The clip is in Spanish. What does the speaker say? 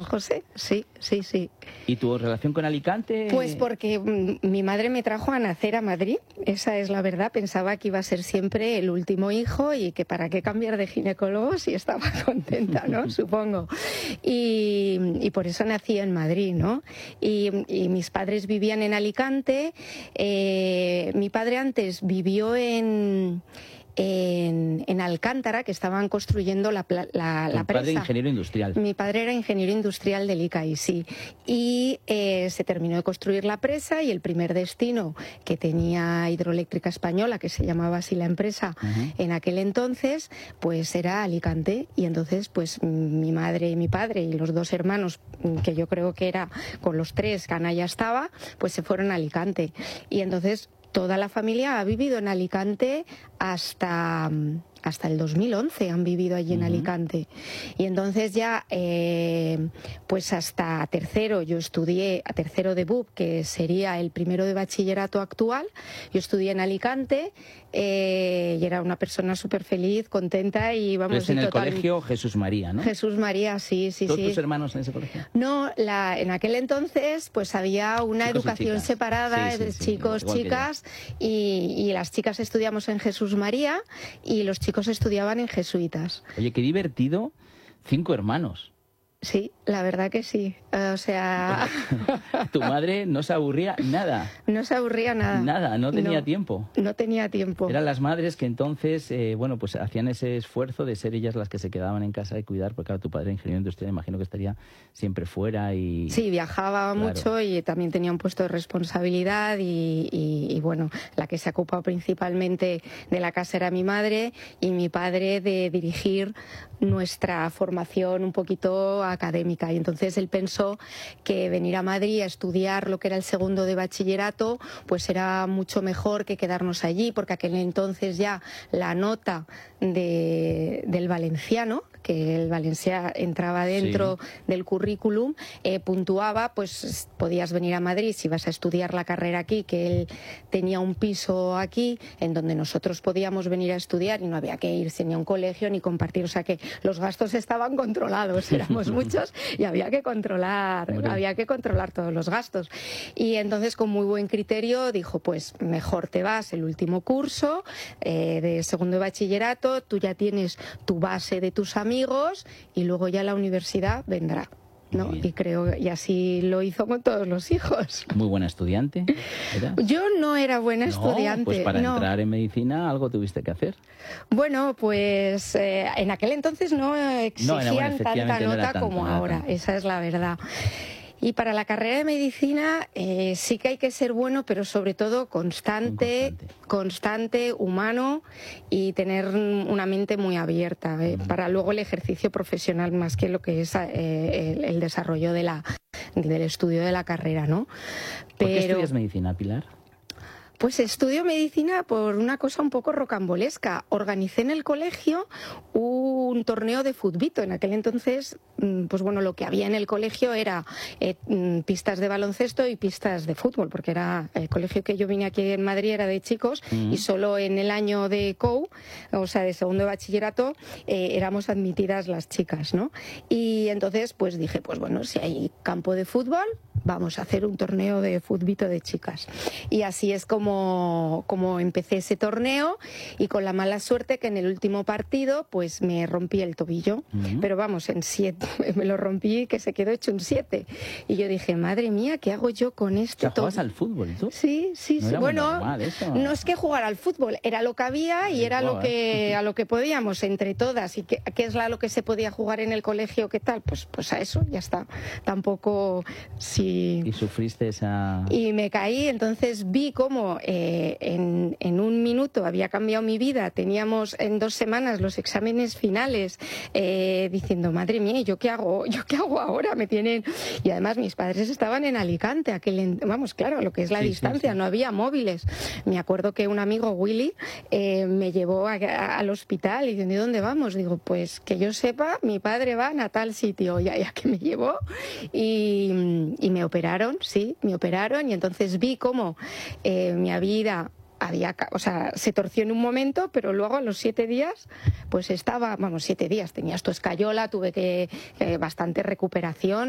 San José, sí. ¿Y tu relación con Alicante? Pues porque mi madre me trajo a nacer a Madrid, esa es la verdad. Pensaba que iba a ser siempre el último hijo y que para qué cambiar de ginecólogo si estaba contenta, ¿no? Supongo. Y por eso nací en Madrid, ¿no? Y mis padres vivían en Alicante. Mi padre antes vivió en Alcántara, que estaban construyendo la presa. ¿Tu padre ingeniero industrial? Mi padre era ingeniero industrial del ICAI, sí. Y se terminó de construir la presa y el primer destino que tenía Hidroeléctrica Española, que se llamaba así la empresa en aquel entonces, pues era Alicante. Y entonces pues mi madre y mi padre y los dos hermanos, que yo creo que era con los tres, que Ana ya estaba, pues se fueron a Alicante. Y entonces toda la familia ha vivido en Alicante hasta el 2011 han vivido allí en Alicante. Y entonces ya, pues hasta tercero, yo estudié a tercero de BUP, que sería el primero de bachillerato actual. Yo estudié en Alicante y era una persona súper feliz, contenta y vamos... Pues en el colegio Jesús María, ¿no? Jesús María, sí. ¿Todos tus hermanos en ese colegio? No, en aquel entonces pues había una educación separada de chicos, chicas, y las chicas estudiamos en Jesús María y los chicos estudiaban en jesuitas. Oye, qué divertido, 5 hermanos. Sí, la verdad que sí. O sea... Tu madre no se aburría nada. No se aburría nada. Nada, no tenía tiempo. No tenía tiempo. Eran las madres que entonces, bueno, pues hacían ese esfuerzo de ser ellas las que se quedaban en casa y cuidar, porque claro, tu padre ingeniero industrial, imagino que estaría siempre fuera y... Sí, viajaba mucho y también tenía un puesto de responsabilidad y bueno, la que se ha ocupado principalmente de la casa era mi madre y mi padre de dirigir nuestra formación un poquito académica. Y entonces él pensó que venir a Madrid a estudiar lo que era el segundo de bachillerato pues era mucho mejor que quedarnos allí, porque aquel entonces ya la nota del valenciano, que el valenciano entraba dentro del currículum, puntuaba, pues podías venir a Madrid si vas a estudiar la carrera aquí, que él tenía un piso aquí en donde nosotros podíamos venir a estudiar y no había que irse ni a un colegio ni compartir, o sea que los gastos estaban controlados, éramos muchos y había que controlar todos los gastos. Y entonces con muy buen criterio dijo, pues mejor te vas el último curso de segundo de bachillerato, tú ya tienes tu base de tus amigos y luego ya la universidad vendrá, ¿no? Y creo, y así lo hizo con todos los hijos. ¿Muy buena estudiante era? Yo no era buena estudiante. Pues para entrar en medicina algo tuviste que hacer. Bueno, pues en aquel entonces no exigían tanta nota como ahora, esa es la verdad. Y para la carrera de medicina sí que hay que ser bueno, pero sobre todo constante, humano y tener una mente muy abierta para luego el ejercicio profesional más que lo que es el desarrollo del estudio de la carrera, ¿no? ¿Por qué estudias medicina, Pilar? Pues estudio medicina por una cosa un poco rocambolesca. Organicé en el colegio un torneo de futbito. En aquel entonces, pues bueno, lo que había en el colegio era pistas de baloncesto y pistas de fútbol, porque era el colegio que yo vine aquí en Madrid era de chicos y solo en el año de COU, o sea, de segundo de bachillerato, éramos admitidas las chicas, ¿no? Y entonces, pues dije, pues bueno, si hay campo de fútbol, vamos a hacer un torneo de futbito de chicas. Y así es como empecé ese torneo, y con la mala suerte que en el último partido pues me rompí el tobillo, pero vamos, en 7 me lo rompí que se quedó hecho un 7 y yo dije, madre mía, ¿qué hago yo con este tobillo? ¿Jugabas al fútbol tú? Sí. Bueno, no es que jugar al fútbol, era lo que había y era a lo que podíamos entre todas. ¿Y qué es lo que se podía jugar en el colegio? ¿Qué tal? Pues a eso, ya está. Tampoco sí. ¿Y sufriste esa...? Y me caí, entonces vi cómo en un minuto había cambiado mi vida. Teníamos en 2 semanas los exámenes finales, diciendo, madre mía, ¿yo qué hago ahora? Me tienen... Y además mis padres estaban en Alicante, vamos, claro, lo que es la distancia, no había móviles. Me acuerdo que un amigo, Willy, me llevó al hospital y diciendo, ¿y dónde vamos? Digo, pues que yo sepa, mi padre va a tal sitio, ya que me llevó y me operaron, y entonces vi cómo mi vida se torció en un momento, pero luego a los 7 días, pues 7 días, tenía esto escayola, tuve bastante recuperación.